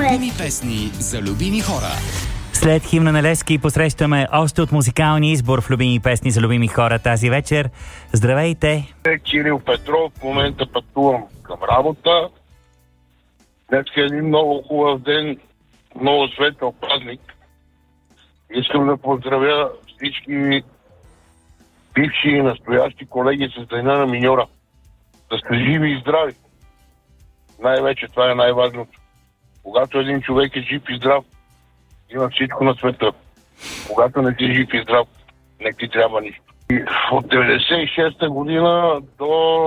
Любими песни за любими хора. След химна на Левски посрещаме още от музикалния избор в любими песни за любими хора тази вечер. Здравейте! Кирил Петров, в момента пътувам към работа. Днес е един много хубав ден, много светъл празник. Искам да поздравя всички бивши и настоящи колеги с Деня на миньора. Да сте живи и здрави. Най-вече това е най-важното. Когато един човек е жив и здрав, има всичко на света. Когато не си жив и здрав, не ти трябва нищо. И от 96-та година до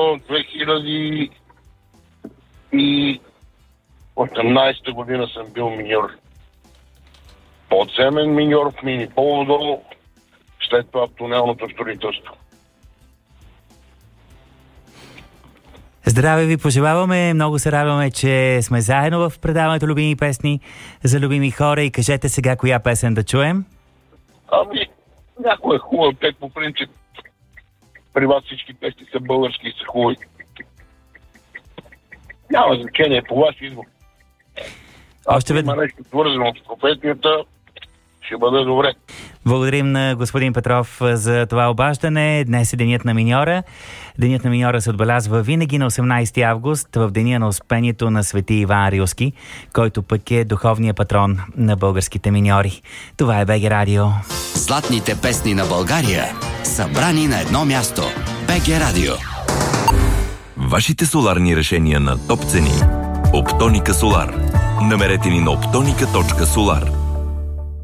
2018 година съм бил миньор. Подземен миньор в мини Полудол, след това в тунелното строителство. Здраве ви пожелаваме, много се радваме, че сме заедно в предаването любими песни за любими хора и кажете сега коя песен да чуем. Ами, някой е хубав, те по принцип при вас всички песни са български и са хубави. Няма значение по ваш избор. Още веднъж. Има нещо свързано с професията, ще бъде добре. Благодарим на господин Петров за това обаждане. Днес е Денят на миньора. Денят на миньора се отбелязва винаги на 18 август, в деня на успението на свети Иван Рилски, който пък е духовният патрон на българските миньори. Това е БГ Радио. Златните песни на България, събрани на едно място. БГ Радио. Вашите соларни решения на топ цени. Оптоника Солар. Намерете ни на optonica.solar.